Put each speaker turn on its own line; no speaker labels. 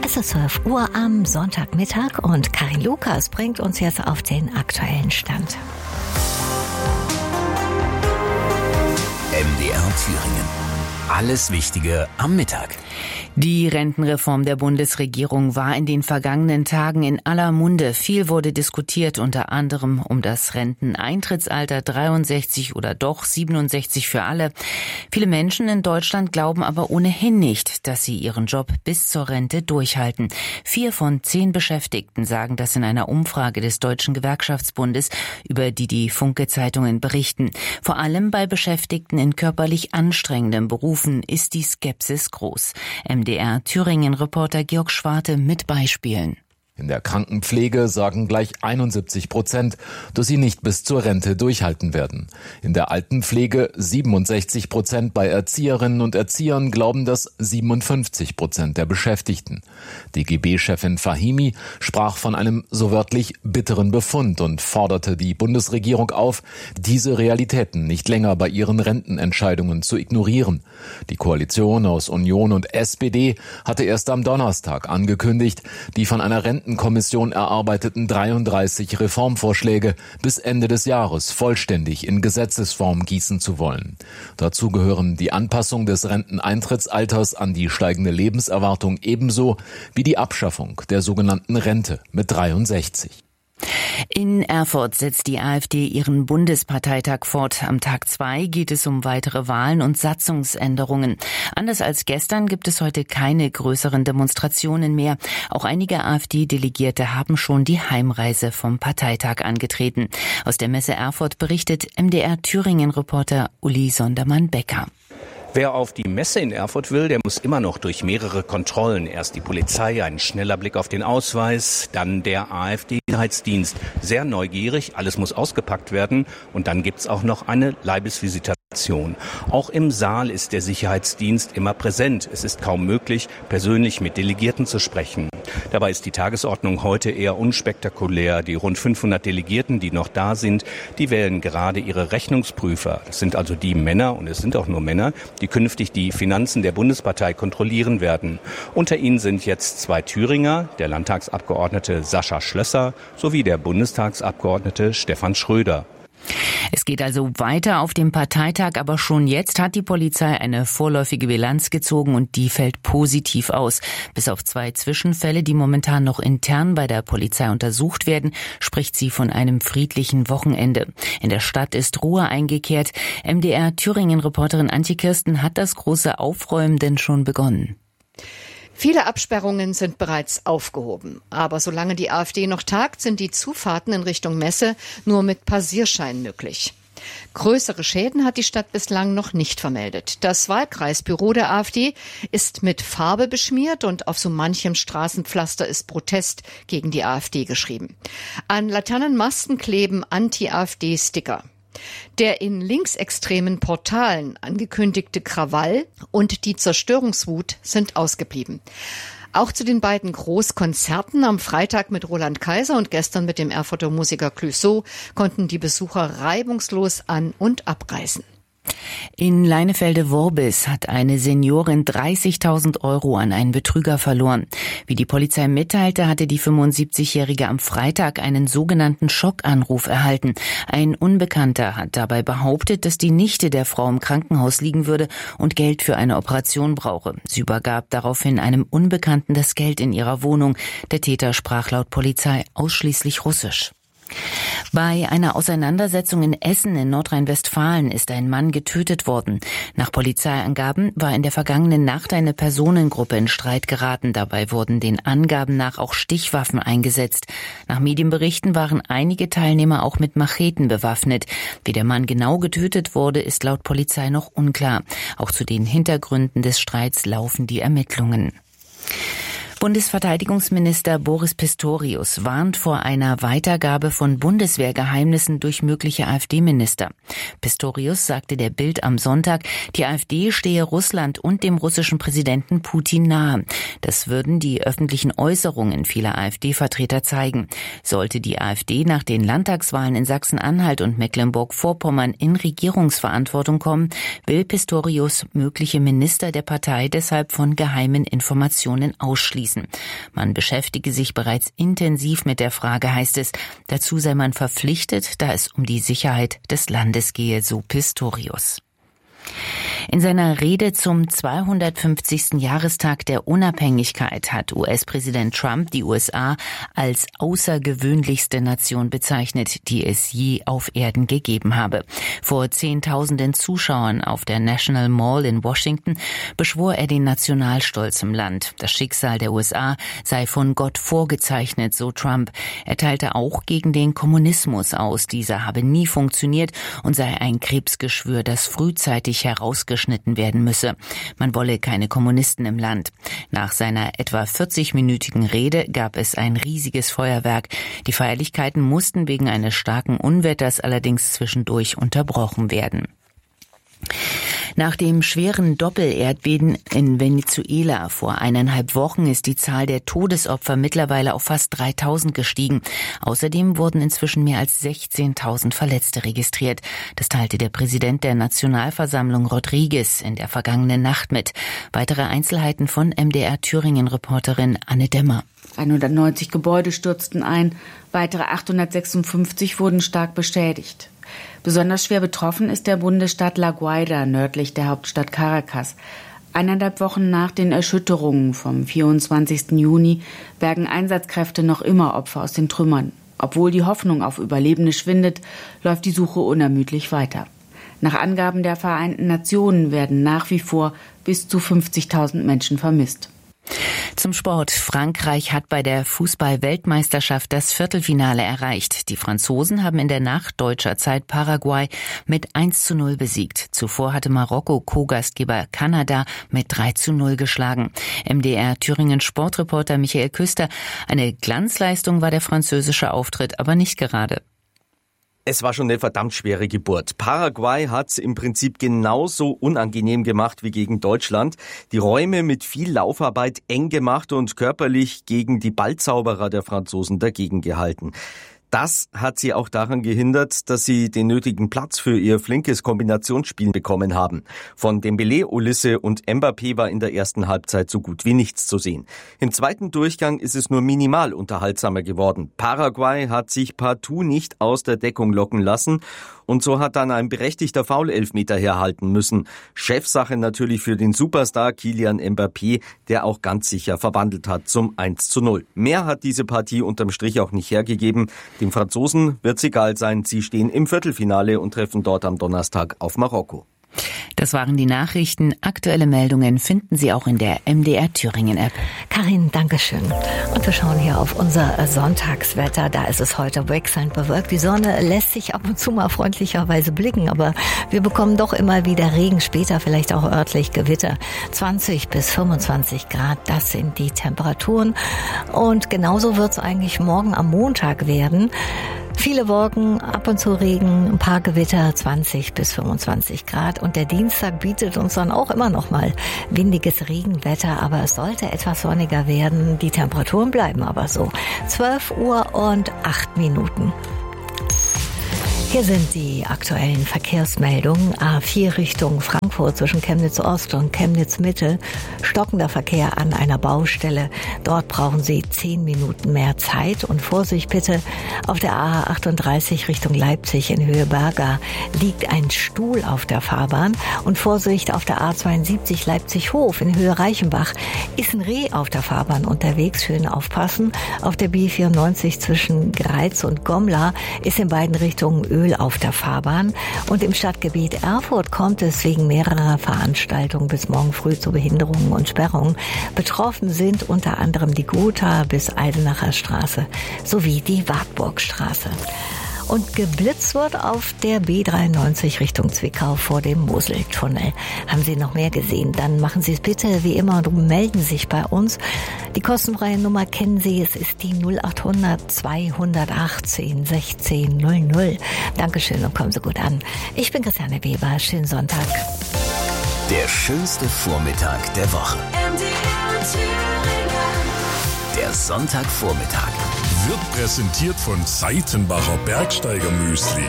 Es ist 12 Uhr am Sonntagmittag und Karin Lukas bringt uns jetzt auf den aktuellen Stand.
MDR Thüringen. Alles Wichtige am Mittag.
Die Rentenreform der Bundesregierung war in den vergangenen Tagen in aller Munde. Viel wurde diskutiert, unter anderem um das Renteneintrittsalter 63 oder doch 67 für alle. Viele Menschen in Deutschland glauben aber ohnehin nicht, dass sie ihren Job bis zur Rente durchhalten. 4 von 10 Beschäftigten sagen das in einer Umfrage des Deutschen Gewerkschaftsbundes, über die Funke-Zeitungen berichten. Vor allem bei Beschäftigten in körperlich anstrengenden Berufen ist die Skepsis groß. MDR Thüringen-Reporter Georg Schwarte mit Beispielen.
In der Krankenpflege sagen gleich 71%, dass sie nicht bis zur Rente durchhalten werden. In der Altenpflege 67%, bei Erzieherinnen und Erziehern glauben das 57% der Beschäftigten. DGB-Chefin Fahimi sprach von einem so wörtlich bitteren Befund und forderte die Bundesregierung auf, diese Realitäten nicht länger bei ihren Rentenentscheidungen zu ignorieren. Die Koalition aus Union und SPD hatte erst am Donnerstag angekündigt, die von einer Rentenkommission erarbeiteten 33 Reformvorschläge bis Ende des Jahres vollständig in Gesetzesform gießen zu wollen. Dazu gehören die Anpassung des Renteneintrittsalters an die steigende Lebenserwartung ebenso wie die Abschaffung der sogenannten Rente mit 63.
In Erfurt setzt die AfD ihren Bundesparteitag fort. Am Tag 2 geht es um weitere Wahlen und Satzungsänderungen. Anders als gestern gibt es heute keine größeren Demonstrationen mehr. Auch einige AfD-Delegierte haben schon die Heimreise vom Parteitag angetreten. Aus der Messe Erfurt berichtet MDR Thüringen-Reporter Uli Sondermann-Becker.
Wer auf die Messe in Erfurt will, der muss immer noch durch mehrere Kontrollen. Erst die Polizei, ein schneller Blick auf den Ausweis, dann der AfD-Sicherheitsdienst. Sehr neugierig, alles muss ausgepackt werden und dann gibt's auch noch eine Leibesvisitation. Auch im Saal ist der Sicherheitsdienst immer präsent. Es ist kaum möglich, persönlich mit Delegierten zu sprechen. Dabei ist die Tagesordnung heute eher unspektakulär. Die rund 500 Delegierten, die noch da sind, die wählen gerade ihre Rechnungsprüfer. Das sind also die Männer, und es sind auch nur Männer, die künftig die Finanzen der Bundespartei kontrollieren werden. Unter ihnen sind jetzt 2 Thüringer, der Landtagsabgeordnete Sascha Schlösser sowie der Bundestagsabgeordnete Stefan Schröder.
Es geht also weiter auf dem Parteitag, aber schon jetzt hat die Polizei eine vorläufige Bilanz gezogen und die fällt positiv aus. Bis auf 2 Zwischenfälle, die momentan noch intern bei der Polizei untersucht werden, spricht sie von einem friedlichen Wochenende. In der Stadt ist Ruhe eingekehrt. MDR Thüringen-Reporterin Antje Kirsten, hat das große Aufräumen denn schon begonnen?
Viele Absperrungen sind bereits aufgehoben. Aber solange die AfD noch tagt, sind die Zufahrten in Richtung Messe nur mit Passierschein möglich. Größere Schäden hat die Stadt bislang noch nicht vermeldet. Das Wahlkreisbüro der AfD ist mit Farbe beschmiert und auf so manchem Straßenpflaster ist Protest gegen die AfD geschrieben. An Laternenmasten kleben Anti-AfD-Sticker. Der in linksextremen Portalen angekündigte Krawall und die Zerstörungswut sind ausgeblieben. Auch zu den beiden Großkonzerten am Freitag mit Roland Kaiser und gestern mit dem Erfurter Musiker Clouseau konnten die Besucher reibungslos an- und abreisen.
In Leinefelde-Worbis hat eine Seniorin 30.000 € an einen Betrüger verloren. Wie die Polizei mitteilte, hatte die 75-Jährige am Freitag einen sogenannten Schockanruf erhalten. Ein Unbekannter hat dabei behauptet, dass die Nichte der Frau im Krankenhaus liegen würde und Geld für eine Operation brauche. Sie übergab daraufhin einem Unbekannten das Geld in ihrer Wohnung. Der Täter sprach laut Polizei ausschließlich Russisch. Bei einer Auseinandersetzung in Essen in Nordrhein-Westfalen ist ein Mann getötet worden. Nach Polizeiangaben war in der vergangenen Nacht eine Personengruppe in Streit geraten. Dabei wurden den Angaben nach auch Stichwaffen eingesetzt. Nach Medienberichten waren einige Teilnehmer auch mit Macheten bewaffnet. Wie der Mann genau getötet wurde, ist laut Polizei noch unklar. Auch zu den Hintergründen des Streits laufen die Ermittlungen. Bundesverteidigungsminister Boris Pistorius warnt vor einer Weitergabe von Bundeswehrgeheimnissen durch mögliche AfD-Minister. Pistorius sagte der Bild am Sonntag, die AfD stehe Russland und dem russischen Präsidenten Putin nahe. Das würden die öffentlichen Äußerungen vieler AfD-Vertreter zeigen. Sollte die AfD nach den Landtagswahlen in Sachsen-Anhalt und Mecklenburg-Vorpommern in Regierungsverantwortung kommen, will Pistorius mögliche Minister der Partei deshalb von geheimen Informationen ausschließen. müssen. Man beschäftige sich bereits intensiv mit der Frage, heißt es. Dazu sei man verpflichtet, da es um die Sicherheit des Landes gehe, so Pistorius. In seiner Rede zum 250. Jahrestag der Unabhängigkeit hat US-Präsident Trump die USA als außergewöhnlichste Nation bezeichnet, die es je auf Erden gegeben habe. Vor Zehntausenden Zuschauern auf der National Mall in Washington beschwor er den Nationalstolz im Land. Das Schicksal der USA sei von Gott vorgezeichnet, so Trump. Er teilte auch gegen den Kommunismus aus. Dieser habe nie funktioniert und sei ein Krebsgeschwür, das frühzeitig herausgeschnitten werden müsse. Man wolle keine Kommunisten im Land. Nach seiner etwa 40-minütigen Rede gab es ein riesiges Feuerwerk. Die Feierlichkeiten mussten wegen eines starken Unwetters allerdings zwischendurch unterbrochen werden. Nach dem schweren Doppelerdbeben in Venezuela vor 1,5 Wochen ist die Zahl der Todesopfer mittlerweile auf fast 3.000 gestiegen. Außerdem wurden inzwischen mehr als 16.000 Verletzte registriert. Das teilte der Präsident der Nationalversammlung Rodriguez in der vergangenen Nacht mit. Weitere Einzelheiten von MDR-Thüringen-Reporterin Anne Demmer.
190 Gebäude stürzten ein, weitere 856 wurden stark beschädigt. Besonders schwer betroffen ist der Bundesstaat La Guaira, nördlich der Hauptstadt Caracas. 1,5 Wochen nach den Erschütterungen vom 24. Juni bergen Einsatzkräfte noch immer Opfer aus den Trümmern. Obwohl die Hoffnung auf Überlebende schwindet, läuft die Suche unermüdlich weiter. Nach Angaben der Vereinten Nationen werden nach wie vor bis zu 50.000 Menschen vermisst.
Zum Sport. Frankreich hat bei der Fußball-Weltmeisterschaft das Viertelfinale erreicht. Die Franzosen haben in der Nacht deutscher Zeit Paraguay mit 1:0 besiegt. Zuvor hatte Marokko Co-Gastgeber Kanada mit 3:0 geschlagen. MDR Thüringen Sportreporter Michael Küster. Eine Glanzleistung war der französische Auftritt aber nicht gerade.
Es war schon eine verdammt schwere Geburt. Paraguay hat's im Prinzip genauso unangenehm gemacht wie gegen Deutschland. Die Räume mit viel Laufarbeit eng gemacht und körperlich gegen die Ballzauberer der Franzosen dagegen gehalten. Das hat sie auch daran gehindert, dass sie den nötigen Platz für ihr flinkes Kombinationsspiel bekommen haben. Von Dembélé, Olise und Mbappé war in der ersten Halbzeit so gut wie nichts zu sehen. Im zweiten Durchgang ist es nur minimal unterhaltsamer geworden. Paraguay hat sich partout nicht aus der Deckung locken lassen und so hat dann ein berechtigter Foul-Elfmeter herhalten müssen. Chefsache natürlich für den Superstar Kylian Mbappé, der auch ganz sicher verwandelt hat zum 1:0. Mehr hat diese Partie unterm Strich auch nicht hergegeben. Den Franzosen wird's egal sein, sie stehen im Viertelfinale und treffen dort am Donnerstag auf Marokko.
Das waren die Nachrichten. Aktuelle Meldungen finden Sie auch in der MDR Thüringen App.
Karin, Dankeschön. Und wir schauen hier auf unser Sonntagswetter. Da ist es heute wechselnd bewölkt. Die Sonne lässt sich ab und zu mal freundlicherweise blicken, aber wir bekommen doch immer wieder Regen, später vielleicht auch örtlich Gewitter. 20 bis 25 Grad, das sind die Temperaturen. Und genauso wird es eigentlich morgen am Montag werden. Viele Wolken, ab und zu Regen, ein paar Gewitter, 20 bis 25 Grad. Und der Dienstag bietet uns dann auch immer noch mal windiges Regenwetter, aber es sollte etwas sonniger werden. Die Temperaturen bleiben aber so. 12:08. Hier sind die aktuellen Verkehrsmeldungen. A4 Richtung Frankfurt zwischen Chemnitz Ost und Chemnitz Mitte. Stockender Verkehr an einer Baustelle. Dort brauchen Sie 10 Minuten mehr Zeit. Und Vorsicht bitte, auf der A38 Richtung Leipzig in Höhe Berga liegt ein Stuhl auf der Fahrbahn. Und Vorsicht, auf der A72 Leipzig-Hof in Höhe Reichenbach ist ein Reh auf der Fahrbahn unterwegs. Schön aufpassen. Auf der B94 zwischen Greiz und Gomla ist in beiden Richtungen Öl auf der Fahrbahn. Und im Stadtgebiet Erfurt kommt es wegen mehrerer Veranstaltungen bis morgen früh zu Behinderungen und Sperrungen. Betroffen sind unter anderem die Gotha bis Eisenacher Straße sowie die Wartburgstraße. Und geblitzt wird auf der B93 Richtung Zwickau vor dem Moseltunnel. Haben Sie noch mehr gesehen? Dann machen Sie es bitte wie immer und melden sich bei uns. Die kostenfreie Nummer kennen Sie, es ist die 0800 218 16 00. Dankeschön und kommen Sie gut an. Ich bin Christiane Weber, schönen Sonntag.
Der schönste Vormittag der Woche. Der Sonntagvormittag.
Wird präsentiert von Seitenbacher Bergsteiger Müsli.